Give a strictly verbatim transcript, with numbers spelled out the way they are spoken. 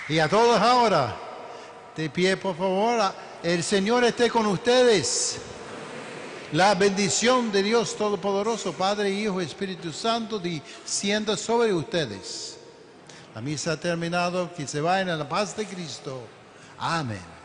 Y a todos ahora, de pie por favor, el Señor esté con ustedes. La bendición de Dios Todopoderoso, Padre, Hijo y Espíritu Santo, descienda sobre ustedes. La misa ha terminado, que se vayan en la paz de Cristo. Amén.